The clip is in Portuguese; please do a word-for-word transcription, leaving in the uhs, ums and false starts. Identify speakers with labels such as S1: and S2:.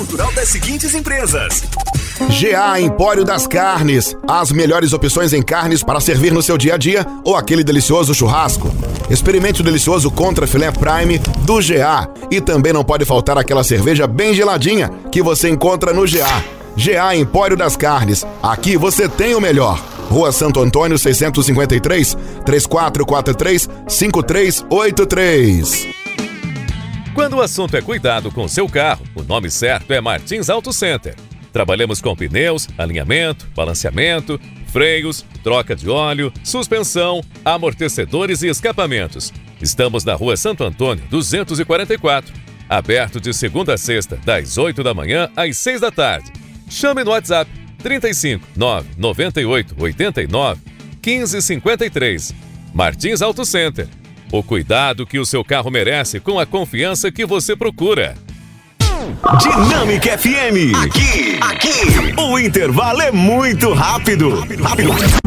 S1: natural das seguintes empresas:
S2: G A Empório das Carnes, as melhores opções em carnes para servir no seu dia a dia ou aquele delicioso churrasco. Experimente o delicioso Contra Filé Prime do G A. E também não pode faltar aquela cerveja bem geladinha que você encontra no G A. G A Empório das Carnes, aqui você tem o melhor. Rua Santo Antônio seiscentos e cinquenta e três, três quatro quatro três, cinco três oito três.
S3: Quando o assunto é cuidado com o seu carro, o nome certo é Martins Auto Center. Trabalhamos com pneus, alinhamento, balanceamento, freios, troca de óleo, suspensão, amortecedores e escapamentos. Estamos na Rua Santo Antônio, duzentos e quarenta e quatro. Aberto de segunda a sexta, das oito da manhã às seis da tarde. Chame no WhatsApp trinta e cinco, nove noventa e oito, oitenta e nove, quinze cinquenta e três. Martins Auto Center. O cuidado que o seu carro merece com a confiança que você procura.
S1: Dinâmica F M. Aqui, aqui, o intervalo é muito rápido. Rápido.